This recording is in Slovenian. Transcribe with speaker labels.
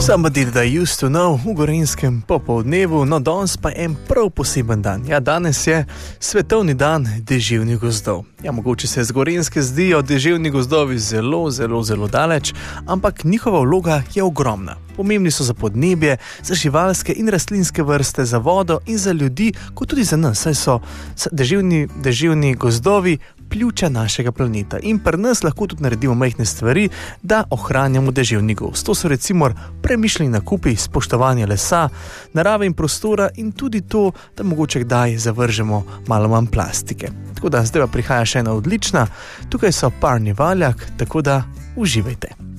Speaker 1: Somebody that I used to know v Gorenjskem popoldnevu, no danes pa je en prav poseben dan. Ja, danes je svetovni dan deževnih gozdov. Ja, mogoče se z Gorenjske zdijo deževni gozdovi zelo daleč, ampak njihova vloga je ogromna. Pomembni so za podnebje, za živalske in rastlinske vrste, za vodo in za ljudi, kot tudi za nas, saj so deževni gozdovi pljuča našega planeta. In pri nas lahko tudi naredimo majhne stvari, da ohranjamo deževni gozd. To so recimo premišljeni nakupi, spoštovanje lesa, narave in prostora in tudi to, da mogoče kdaj zavržemo malo manj plastike. Tako da zdaj pa prihaja še ena odlična, tukaj so Parni Valjak, tako da uživajte.